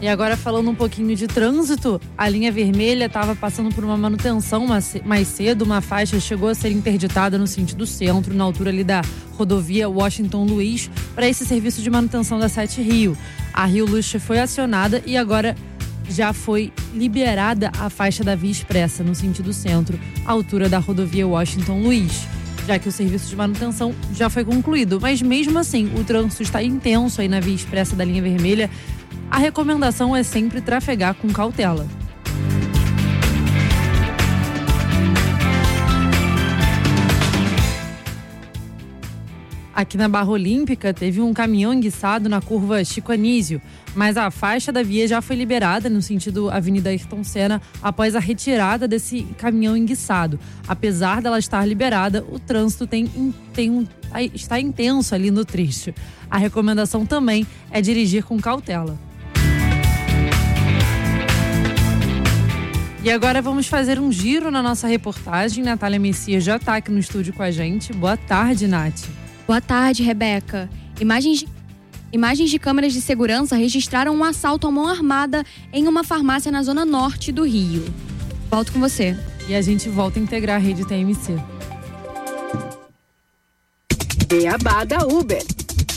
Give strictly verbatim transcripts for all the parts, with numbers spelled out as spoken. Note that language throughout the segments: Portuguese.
E agora falando um pouquinho de trânsito, a linha vermelha estava passando por uma manutenção mais cedo, uma faixa chegou a ser interditada no sentido centro, na altura ali da rodovia Washington Luiz, para esse serviço de manutenção da Sete Rio. A Rio Luxe foi acionada e agora já foi liberada a faixa da Via Expressa no sentido centro, à altura da rodovia Washington Luiz, já que o serviço de manutenção já foi concluído. Mas mesmo assim, o trânsito está intenso aí na Via Expressa da linha vermelha. A recomendação é sempre trafegar com cautela. Aqui na Barra Olímpica teve um caminhão enguiçado na curva Chico Anísio, mas a faixa da via já foi liberada no sentido Avenida Ayrton Senna após a retirada desse caminhão enguiçado. Apesar dela estar liberada, o trânsito tem, tem um, está intenso ali no trecho. A recomendação também é dirigir com cautela. E agora vamos fazer um giro na nossa reportagem. Natália Messias já está aqui no estúdio com a gente. Boa tarde, Nath. Boa tarde, Rebeca. Imagens de, imagens de câmeras de segurança registraram um assalto à mão armada em uma farmácia na zona norte do Rio. Volto com você. E a gente volta a integrar a rede T M C. Beabá da Uber.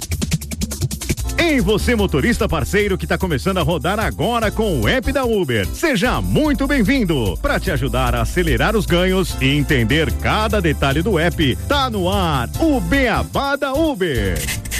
Ei, você motorista parceiro que está começando a rodar agora com o app da Uber. Seja muito bem-vindo. Para te ajudar a acelerar os ganhos e entender cada detalhe do app, tá no ar o Beabá da Uber.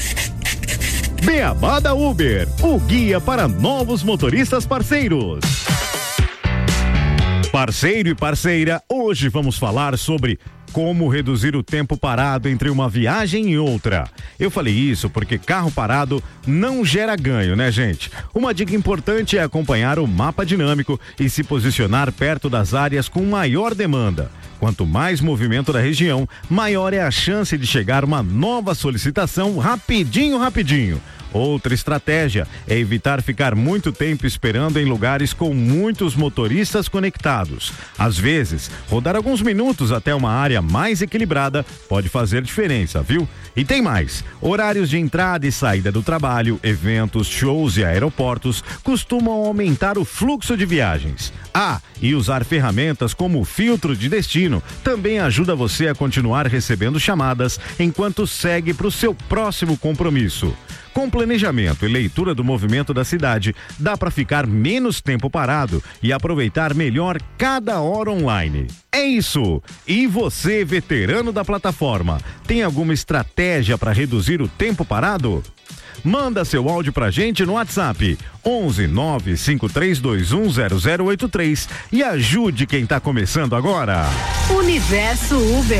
Beabá da Uber, o guia para novos motoristas parceiros. Parceiro e parceira, hoje vamos falar sobre como reduzir o tempo parado entre uma viagem e outra. Eu falei isso porque carro parado não gera ganho, né, gente? Uma dica importante é acompanhar o mapa dinâmico e se posicionar perto das áreas com maior demanda. Quanto mais movimento da região, maior é a chance de chegar uma nova solicitação rapidinho, rapidinho. Outra estratégia é evitar ficar muito tempo esperando em lugares com muitos motoristas conectados. Às vezes, rodar alguns minutos até uma área mais equilibrada pode fazer diferença, viu? E tem mais, horários de entrada e saída do trabalho, eventos, shows e aeroportos costumam aumentar o fluxo de viagens. Ah, e usar ferramentas como o filtro de destino também ajuda você a continuar recebendo chamadas enquanto segue para o seu próximo compromisso. Com planejamento e leitura do movimento da cidade, dá para ficar menos tempo parado e aproveitar melhor cada hora online. É isso! E você, veterano da plataforma, tem alguma estratégia para reduzir o tempo parado? Manda seu áudio pra gente no WhatsApp onze nove cinco três dois um zero zero oito três e ajude quem tá começando agora. Universo Uber.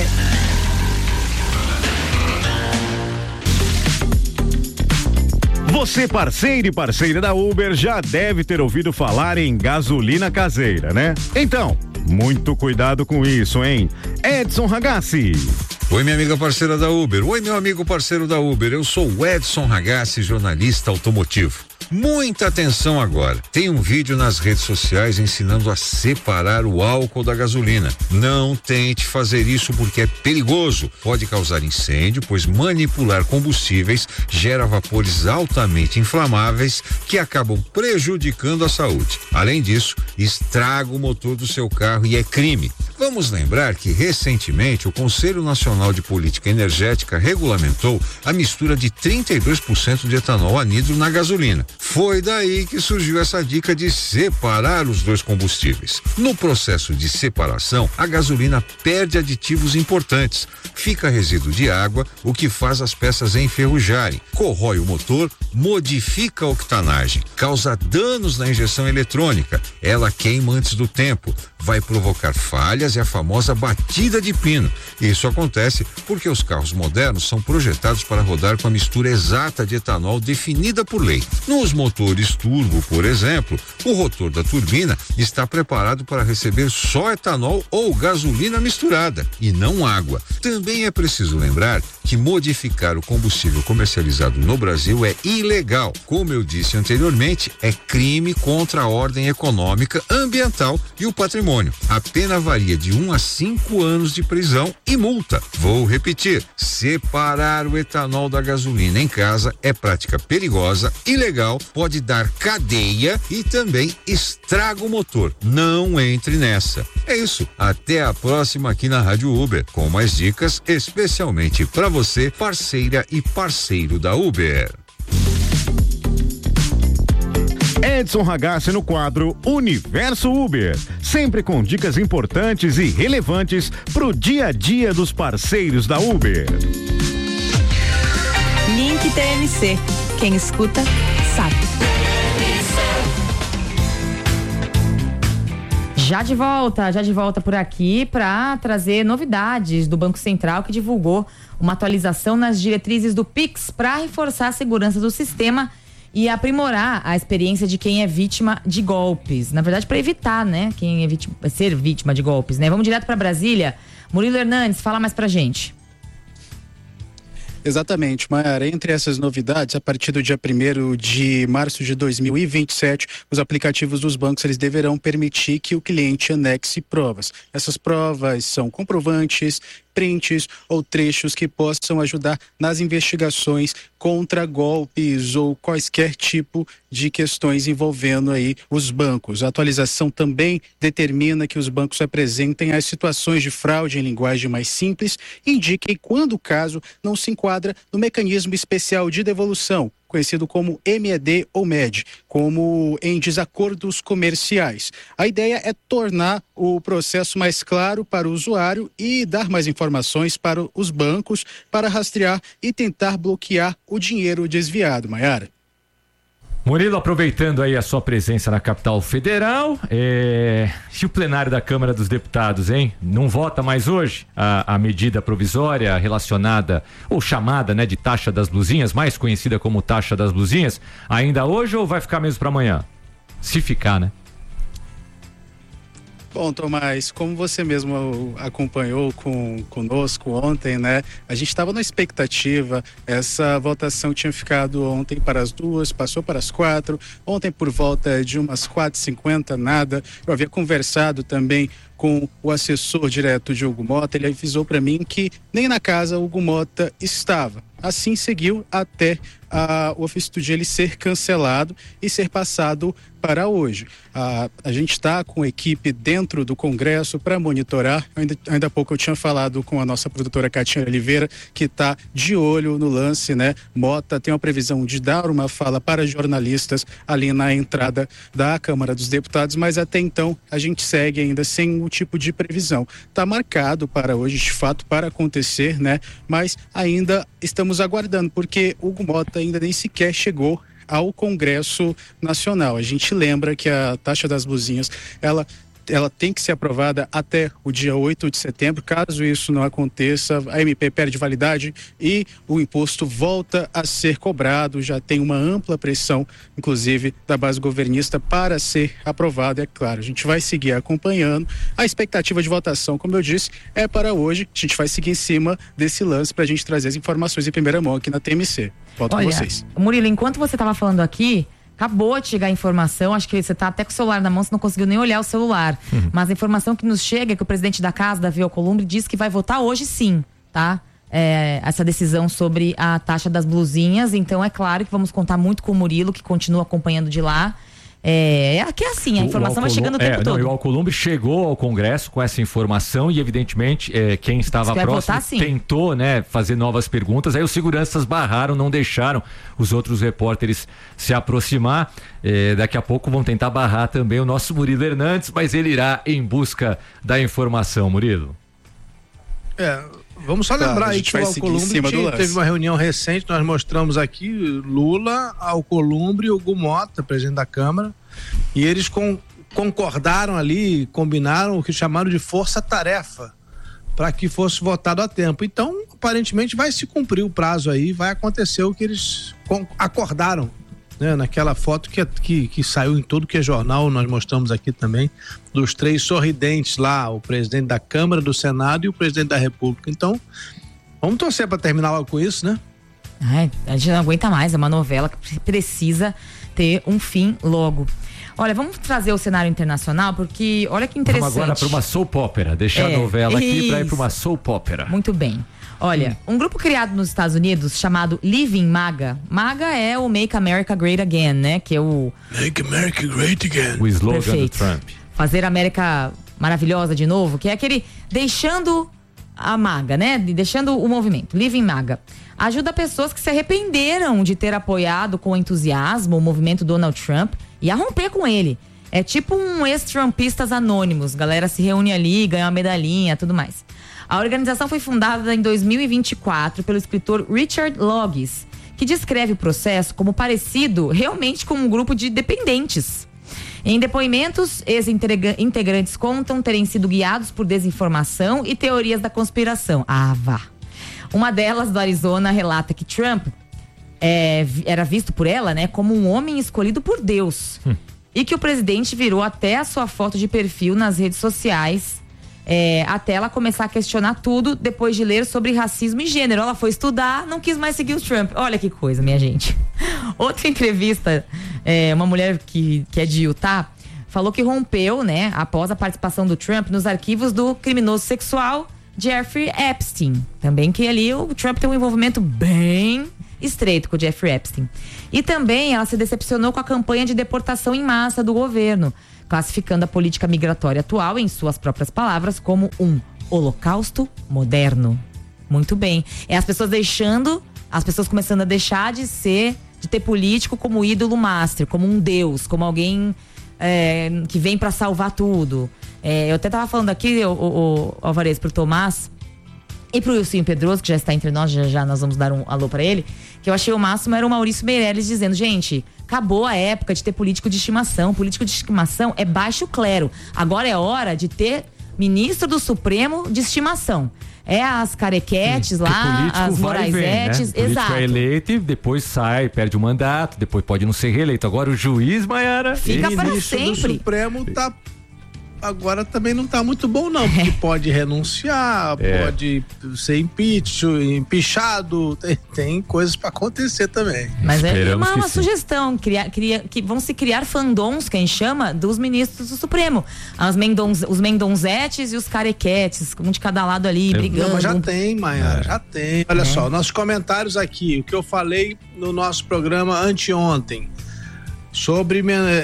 Você, parceiro e parceira da Uber, já deve ter ouvido falar em gasolina caseira, né? Então, muito cuidado com isso, hein? Edson Ragazzi. Oi, minha amiga parceira da Uber. Oi, meu amigo parceiro da Uber. Eu sou o Edson Ragazzi, jornalista automotivo. Muita atenção agora. Tem um vídeo nas redes sociais ensinando a separar o álcool da gasolina. Não tente fazer isso porque é perigoso. Pode causar incêndio, pois manipular combustíveis gera vapores altamente inflamáveis que acabam prejudicando a saúde. Além disso, estraga o motor do seu carro e é crime. Vamos lembrar que recentemente o Conselho Nacional de Política Energética regulamentou a mistura de trinta e dois por cento de etanol anidro na gasolina. Foi daí que surgiu essa dica de separar os dois combustíveis. No processo de separação, a gasolina perde aditivos importantes. Fica resíduo de água, o que faz as peças enferrujarem, corrói o motor, modifica a octanagem, causa danos na injeção eletrônica. Ela queima antes do tempo, vai provocar falhas e a famosa batida de pino. Isso acontece porque os carros modernos são projetados para rodar com a mistura exata de etanol definida por lei. Nos motores turbo, por exemplo, o rotor da turbina está preparado para receber só etanol ou gasolina misturada e não água. Também é preciso lembrar que modificar o combustível comercializado no Brasil é ilegal. Como eu disse anteriormente, é crime contra a ordem econômica, ambiental e o patrimônio. A pena varia de um a cinco anos de prisão e multa. Vou repetir: separar o etanol da gasolina em casa é prática perigosa, ilegal, pode dar cadeia e também estraga o motor. Não entre nessa. É isso. Até a próxima aqui na Rádio Uber, com mais dicas especialmente para você, parceira e parceiro da Uber. Edson Ragazzi no quadro Universo Uber, sempre com dicas importantes e relevantes pro dia a dia dos parceiros da Uber. Link T M C, quem escuta sabe. Já de volta, já de volta por aqui para trazer novidades do Banco Central, que divulgou uma atualização nas diretrizes do Pix para reforçar a segurança do sistema e aprimorar a experiência de quem é vítima de golpes. Na verdade, para evitar, né, quem é vítima, ser vítima de golpes, né? Vamos direto para Brasília. Murilo Hernandes, fala mais pra gente. Exatamente, Maiara. Entre essas novidades, a partir do dia primeiro de março de dois mil e vinte e sete, os aplicativos dos bancos eles deverão permitir que o cliente anexe provas. Essas provas são comprovantes, prints ou trechos que possam ajudar nas investigações contra golpes ou quaisquer tipo de questões envolvendo aí os bancos. A atualização também determina que os bancos apresentem as situações de fraude em linguagem mais simples e indiquem quando o caso não se enquadra no mecanismo especial de devolução, conhecido como M E D ou M E D, como em desacordos comerciais. A ideia é tornar o processo mais claro para o usuário e dar mais informações para os bancos para rastrear e tentar bloquear o dinheiro desviado. Maiara. Murilo, aproveitando aí a sua presença na capital federal, é... se o plenário da Câmara dos Deputados, hein, não vota mais hoje a, a medida provisória relacionada, ou chamada, né, de taxa das blusinhas, mais conhecida como taxa das blusinhas, ainda hoje ou vai ficar mesmo para amanhã? Se ficar, né? Bom, Tomás, como você mesmo acompanhou com, conosco ontem, né? A gente estava na expectativa, essa votação tinha ficado ontem para as duas, passou para as quatro, ontem por volta de umas quatro e cinquenta, nada. Eu havia conversado também com o assessor direto de Hugo Mota, ele avisou para mim que nem na casa Hugo Mota estava. Assim seguiu até a, o ofício do dia ele ser cancelado e ser passado para hoje. A, a gente está com equipe dentro do Congresso para monitorar. Ainda, ainda há pouco eu tinha falado com a nossa produtora Katinha Oliveira, que está de olho no lance, né? Mota tem uma previsão de dar uma fala para jornalistas ali na entrada da Câmara dos Deputados, mas até então a gente segue ainda sem o tipo de previsão. Está marcado para hoje, de fato, para acontecer, né? Mas ainda estamos aguardando, porque Hugo Mota ainda nem sequer chegou ao Congresso Nacional. A gente lembra que a taxa das blusinhas, ela ela tem que ser aprovada até o dia oito de setembro. Caso isso não aconteça, a M P perde validade e o imposto volta a ser cobrado. Já tem uma ampla pressão, inclusive, da base governista para ser aprovado. É claro, a gente vai seguir acompanhando. A expectativa de votação, como eu disse, é para hoje. A gente vai seguir em cima desse lance para a gente trazer as informações em primeira mão aqui na T M C. Volto Olha, com vocês. Murilo, enquanto você estava falando aqui, acabou de chegar a informação, acho que você está até com o celular na mão, você não conseguiu nem olhar o celular. Uhum. Mas a informação que nos chega é que o presidente da casa, Davi Alcolumbre, disse que vai votar hoje sim, tá? É, essa decisão sobre a taxa das blusinhas. Então é claro que vamos contar muito com o Murilo, que continua acompanhando de lá. É, é que é assim, a informação vai chegando o tempo é, todo. Não, e o Alcolumbre chegou ao Congresso com essa informação e, evidentemente, é, quem estava próximo votar, tentou, né, fazer novas perguntas. Aí os seguranças barraram, não deixaram os outros repórteres se aproximar. É, daqui a pouco vão tentar barrar também o nosso Murilo Hernandes, mas ele irá em busca da informação. Murilo. É, vamos só lembrar claro, aí que o Alcolumbre teve uma reunião recente, nós mostramos aqui Lula, Alcolumbre e Hugo Mota, presidente da Câmara, e eles com, concordaram ali, combinaram o que chamaram de força-tarefa para que fosse votado a tempo. Então, aparentemente vai se cumprir o prazo aí, vai acontecer o que eles acordaram. Né, naquela foto que, que, que saiu em tudo que é jornal, nós mostramos aqui também, dos três sorridentes lá, o presidente da Câmara, do Senado e o presidente da República. Então, vamos torcer para terminar logo com isso, né? Ai, a gente não aguenta mais, é uma novela que precisa ter um fim logo. Olha, vamos trazer o cenário internacional, porque olha que interessante. Vamos agora para uma soap opera, deixar é, a novela aqui para ir para uma soap opera. Muito bem. Olha, hum. um grupo criado nos Estados Unidos chamado Living MAGA. MAGA é o Make America Great Again, né? Que é o... Make America Great Again. O slogan Perfeito. do Trump. Fazer a América maravilhosa de novo, que é aquele deixando a MAGA, né? Deixando o movimento. Living MAGA. Ajuda pessoas que se arrependeram de ter apoiado com entusiasmo o movimento Donald Trump e a romper com ele. É tipo um ex-trumpistas anônimos. Galera se reúne ali, ganha uma medalhinha, tudo mais. A organização foi fundada em dois mil e vinte e quatro pelo escritor Richard Loggins, que descreve o processo como parecido realmente com um grupo de dependentes. Em depoimentos, ex-integrantes contam terem sido guiados por desinformação e teorias da conspiração. Ah, vá! Uma delas, do Arizona, relata que Trump é, era visto por ela, né, como um homem escolhido por Deus. Hum. E que o presidente virou até a sua foto de perfil nas redes sociais, é, até ela começar a questionar tudo depois de ler sobre racismo e gênero. Ela foi estudar, não quis mais seguir o Trump. Olha que coisa, minha gente. Outra entrevista, é, uma mulher que, que é de Utah, falou que rompeu, né, após a participação do Trump nos arquivos do criminoso sexual Jeffrey Epstein. Também que ali o Trump tem um envolvimento bem estreito com o Jeffrey Epstein. E também ela se decepcionou com a campanha de deportação em massa do governo, classificando a política migratória atual, em suas próprias palavras, como um holocausto moderno. Muito bem. É as pessoas deixando, as pessoas começando a deixar de ser, de ter político como ídolo master, como um deus, como alguém é, que vem pra salvar tudo. É, eu até tava falando aqui, o, o, o Alvarez, pro Tomás e pro Wilson Pedroso, que já está entre nós, já, já nós vamos dar um alô pra ele, que eu achei o máximo era o Maurício Meirelles dizendo, gente, acabou a época de ter político de estimação, político de estimação é baixo clero, agora é hora de ter ministro do Supremo de estimação. É as carequetes lá, as moraisetes, né? O exato. é eleito e depois sai, perde o mandato, depois pode não ser reeleito. Agora o juiz, Maiara, fica para sempre. O Supremo tá agora também não tá muito bom não, porque pode renunciar, é. pode ser impeachment, empichado, tem, tem coisas para acontecer também. Mas é uma, uma sugestão, criar, criar, que vão se criar fandons, quem chama, dos ministros do Supremo. As mendonz, os mendonzetes e os carequetes, um de cada lado ali, é. brigando. Não, mas já tem, Maiara, é. já tem. Olha é. só, nossos comentários aqui, o que eu falei no nosso programa anteontem, Sobre,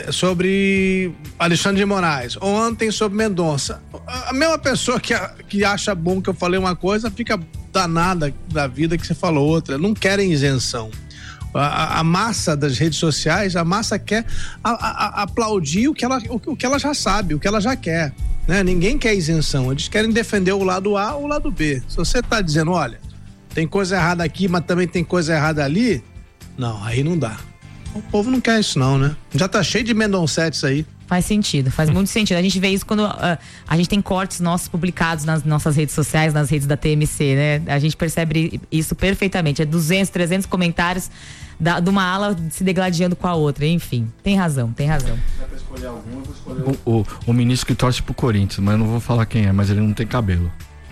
sobre Alexandre de Moraes, ontem sobre Mendonça. A mesma pessoa que, que acha bom que eu falei uma coisa, fica danada da vida que você falou outra. Não querem isenção. A, a massa das redes sociais, a massa quer a, a, a aplaudir o que, ela, o, o que ela já sabe, o que ela já quer. Né? Ninguém quer isenção, eles querem defender o lado A ou o lado B. Se você está dizendo, olha, tem coisa errada aqui, mas também tem coisa errada ali, não, aí não dá. O povo não quer isso não, né? Já tá cheio de mendoncetes aí. Faz sentido, faz muito sentido. A gente vê isso quando uh, a gente tem cortes nossos publicados nas nossas redes sociais, nas redes da T M C, né? A gente percebe isso perfeitamente. É duzentos, trezentos comentários da, de uma ala se degladiando com a outra. Enfim, tem razão, tem razão. Pra escolher algum, eu vou escolher o, o, o ministro que torce pro Corinthians, mas eu não vou falar quem é, mas ele não tem cabelo.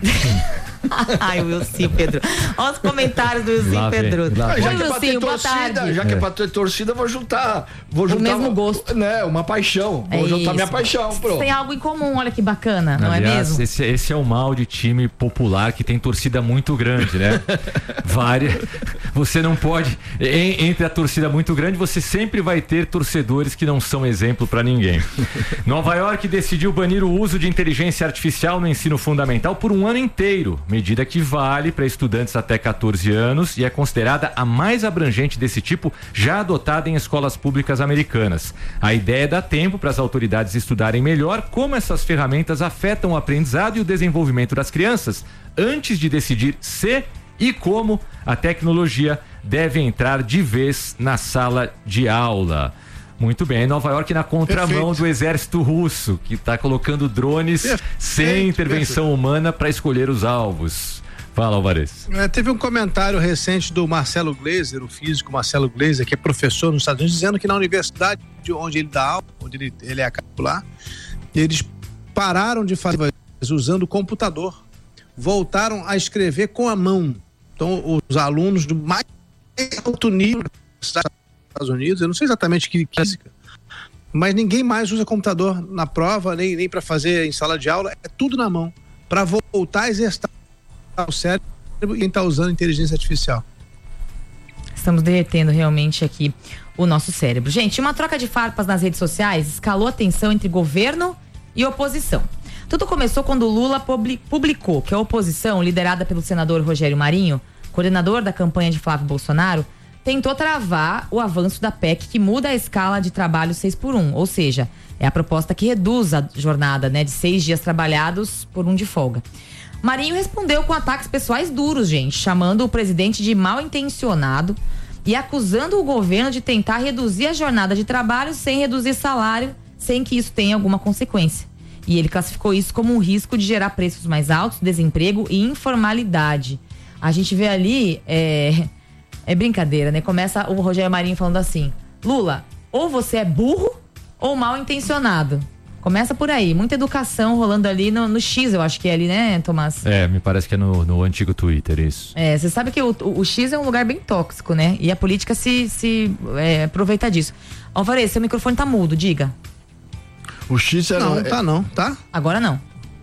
Ai, o Wilson Pedro. Olha os comentários do Wilson Pedro. Já que é pra ter torcida, já que é pra ter torcida, eu vou juntar. Vou juntar o mesmo uma, gosto. Né, uma paixão. Vou é juntar isso. minha paixão, pronto. Tem algo em comum, olha que bacana, não Aliás, é mesmo? Esse, esse é o mal de time popular que tem torcida muito grande, né? Várias. Você não pode. Em, entre a torcida muito grande, você sempre vai ter torcedores que não são exemplo pra ninguém. Nova York decidiu banir o uso de inteligência artificial no ensino fundamental por um ano inteiro. Medida que vale para estudantes até quatorze anos e é considerada a mais abrangente desse tipo já adotada em escolas públicas americanas. A ideia é dar tempo para as autoridades estudarem melhor como essas ferramentas afetam o aprendizado e o desenvolvimento das crianças antes de decidir se e como a tecnologia deve entrar de vez na sala de aula. Muito bem, Nova York na contramão perfeito. Do exército russo, que está colocando drones perfeito, sem intervenção perfeito. humana para escolher os alvos. Fala, Alvarez. É, teve um comentário recente do Marcelo Gleiser, o físico Marcelo Gleiser, que é professor nos Estados Unidos, dizendo que na universidade de onde ele dá aula, onde ele, ele é acapular, eles pararam de fazer usando o computador, voltaram a escrever com a mão. Então, os alunos do mais alto nível nos Estados Unidos, eu não sei exatamente que física, mas ninguém mais usa computador na prova, nem, nem para fazer em sala de aula, é tudo na mão, para voltar a exercitar o cérebro e quem está usando inteligência artificial. Estamos derretendo realmente aqui o nosso cérebro. Gente, uma troca de farpas nas redes sociais escalou a tensão entre governo e oposição. Tudo começou quando o Lula publicou que a oposição, liderada pelo senador Rogério Marinho, coordenador da campanha de Flávio Bolsonaro, tentou travar o avanço da P E C que muda a escala de trabalho seis por um, ou seja, é a proposta que reduz a jornada, né, de seis dias trabalhados por um de folga. Marinho respondeu com ataques pessoais duros, gente, chamando o presidente de mal intencionado e acusando o governo de tentar reduzir a jornada de trabalho sem reduzir salário, sem que isso tenha alguma consequência. E ele classificou isso como um risco de gerar preços mais altos, desemprego e informalidade. A gente vê ali, é, é brincadeira, né? Começa o Rogério Marinho falando assim: Lula, ou você é burro ou mal intencionado. Começa por aí, muita educação rolando ali no, no X, eu acho que é ali, né, Tomás? É, me parece que é no, no antigo Twitter, isso. É, você sabe que o, o, o X é um lugar bem tóxico, né? E a política se, se é, aproveita disso. Alvarez, seu microfone tá mudo, diga. O X era... Não, tá não, tá? Agora não.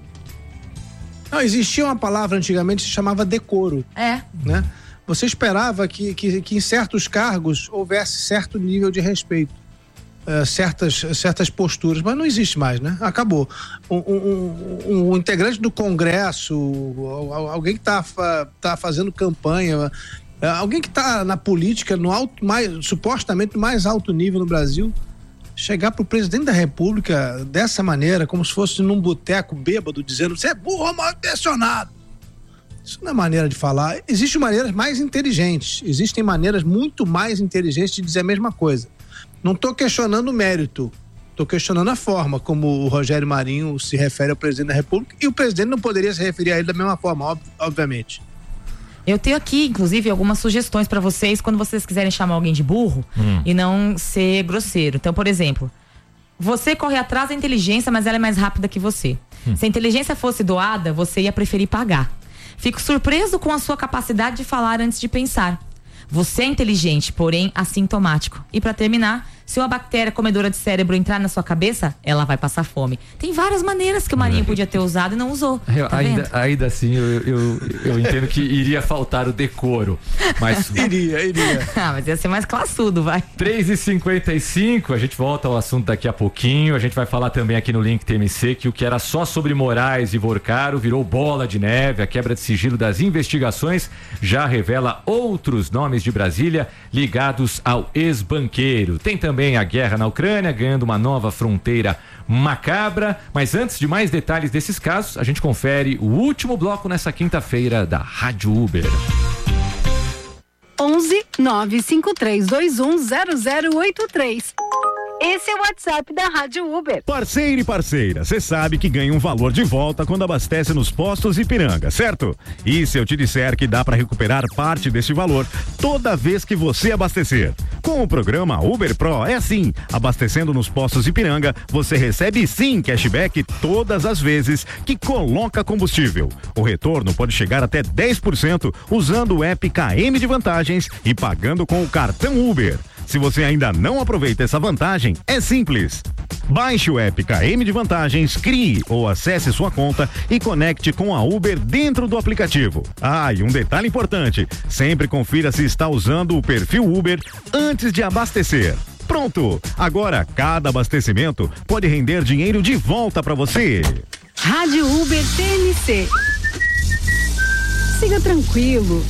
Não, existia uma palavra antigamente que se chamava decoro. É. Né? Você esperava que, que, que em certos cargos houvesse certo nível de respeito. Uh, certas, certas posturas, mas não existe mais, né? Acabou. Um, um, um, um integrante do Congresso, alguém que está tá fazendo campanha, alguém que está na política, no alto, mais, supostamente no mais alto nível no Brasil, chegar para o presidente da República dessa maneira, como se fosse num boteco bêbado, dizendo: você é burro ou mal intencionado. Isso não é maneira de falar. Existem maneiras mais inteligentes, existem maneiras muito mais inteligentes de dizer a mesma coisa. Não estou questionando o mérito, estou questionando a forma como o Rogério Marinho se refere ao presidente da República, e o presidente não poderia se referir a ele da mesma forma, ob- obviamente. Eu tenho aqui, inclusive, algumas sugestões para vocês quando vocês quiserem chamar alguém de burro hum. e não ser grosseiro. Então, por exemplo, você corre atrás da inteligência, mas ela é mais rápida que você. Hum. Se a inteligência fosse doada, você ia preferir pagar. Fico surpreso com a sua capacidade de falar antes de pensar. Você é inteligente, porém assintomático. E para terminar, se uma bactéria comedora de cérebro entrar na sua cabeça, ela vai passar fome. Tem várias maneiras que o Marinho podia ter usado e não usou. Eu, tá ainda, vendo? ainda assim, eu, eu, eu entendo que iria faltar o decoro. Mas... iria, iria. Ah, mas ia ser mais classudo, vai. três e cinquenta e cinco, a gente volta ao assunto daqui a pouquinho. A gente vai falar também aqui no Link T M C que o que era só sobre Moraes e Vorcaro virou bola de neve. A quebra de sigilo das investigações já revela outros nomes de Brasília ligados ao ex-banqueiro. Tem também a guerra na Ucrânia ganhando uma nova fronteira macabra. Mas antes de mais detalhes desses casos, a gente confere o último bloco nessa quinta-feira da Rádio Uber. onze nove cinco três dois um zero zero oito três. Esse é o WhatsApp da Rádio Uber. Parceiro e parceira, você sabe que ganha um valor de volta quando abastece nos postos Ipiranga, certo? E se eu te disser que dá para recuperar parte deste valor toda vez que você abastecer? Com o programa Uber Pro é assim, abastecendo nos postos Ipiranga, você recebe sim cashback todas as vezes que coloca combustível. O retorno pode chegar até dez por cento usando o app K M de Vantagens e pagando com o cartão Uber. Se você ainda não aproveita essa vantagem, é simples. Baixe o app K M de Vantagens, crie ou acesse sua conta e conecte com a Uber dentro do aplicativo. Ah, e um detalhe importante, sempre confira se está usando o perfil Uber antes de abastecer. Pronto! Agora, cada abastecimento pode render dinheiro de volta para você. Rádio Uber T M C. Siga tranquilo.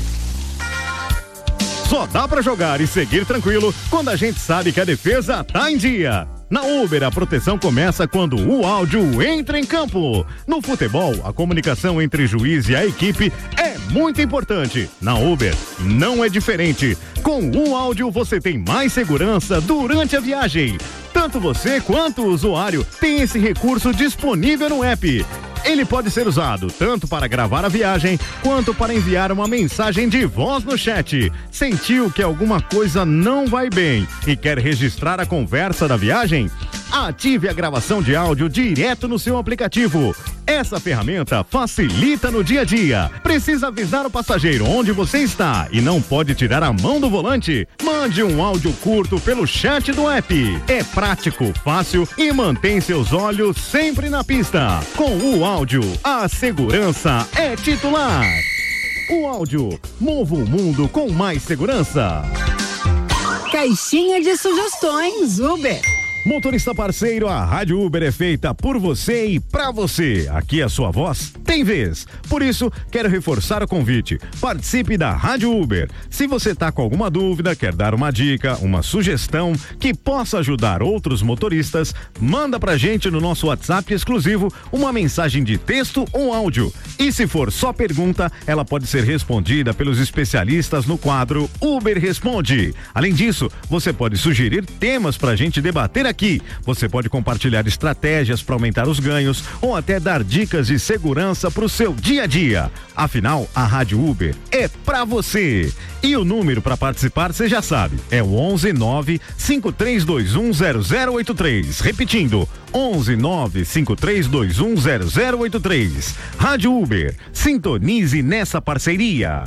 Só dá pra jogar e seguir tranquilo quando a gente sabe que a defesa tá em dia. Na Uber, a proteção começa quando o áudio entra em campo. No futebol, a comunicação entre juiz e a equipe é muito importante. Na Uber, não é diferente. Com o áudio, você tem mais segurança durante a viagem. Tanto você quanto o usuário tem esse recurso disponível no app. Ele pode ser usado tanto para gravar a viagem, quanto para enviar uma mensagem de voz no chat. Sentiu que alguma coisa não vai bem e quer registrar a conversa da viagem? Ative a gravação de áudio direto no seu aplicativo. Essa ferramenta facilita no dia a dia. Precisa avisar o passageiro onde você está e não pode tirar a mão do volante? Mande um áudio curto pelo chat do app. É prático, fácil e mantém seus olhos sempre na pista. Com o áudio, a segurança é titular. O áudio, mova o mundo com mais segurança. Caixinha de sugestões Uber. Motorista parceiro, a Rádio Uber é feita por você e pra você. Aqui a sua voz tem vez. Por isso, quero reforçar o convite. Participe da Rádio Uber. Se você tá com alguma dúvida, quer dar uma dica, uma sugestão que possa ajudar outros motoristas, manda pra gente no nosso WhatsApp exclusivo uma mensagem de texto ou áudio. E se for só pergunta, ela pode ser respondida pelos especialistas no quadro Uber Responde. Além disso, você pode sugerir temas pra gente debater aqui. Você pode compartilhar estratégias para aumentar os ganhos ou até dar dicas de segurança para o seu dia a dia. Afinal, a Rádio Uber é pra você. E o número para participar, você já sabe, é o onze nove cinco três dois um zero zero oito três. Repetindo, onze nove cinco três dois um zero zero oito três. Rádio Uber, sintonize nessa parceria.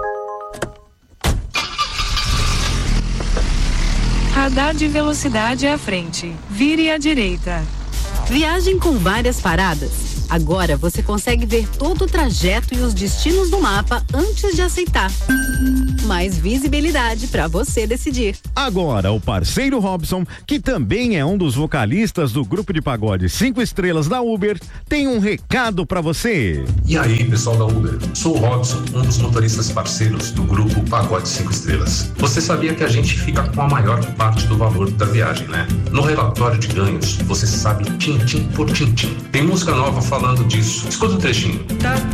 Radar de velocidade à frente. Vire à direita. Viagem com várias paradas. Agora você consegue ver todo o trajeto e os destinos do mapa antes de aceitar. Mais visibilidade para você decidir. Agora, o parceiro Robson, que também é um dos vocalistas do grupo de pagode cinco estrelas da Uber, tem um recado para você. E aí, pessoal da Uber? Sou o Robson, um dos motoristas parceiros do grupo Pagode cinco estrelas. Você sabia que a gente fica com a maior parte do valor da viagem, né? No relatório de ganhos, você sabe tintim por tintim. Tem música nova falando disso. Escuta um trechinho. Tá.